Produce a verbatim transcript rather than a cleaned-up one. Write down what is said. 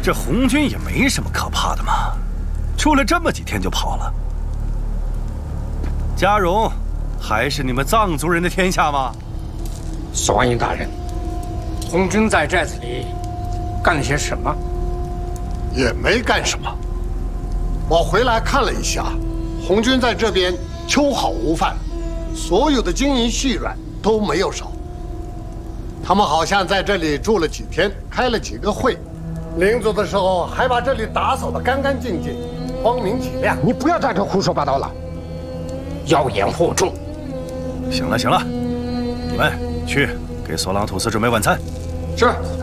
这红军也没什么可怕的嘛，出来这么几天就跑了。嘉荣，还是你们藏族人的天下吗？ स्वा印大人，红军在寨子里干了些什么？ 也没干什么。我回来看了一下，红军在这边秋好无饭，所有的金银细软都没有少。他们好像在这里住了几天，开了几个会。 临走的时候还把这里打扫得干干净净，光明启亮。 你不要在这胡说八道了，妖言惑众。 行了行了，你们去给索朗吐司准备晚餐。 是。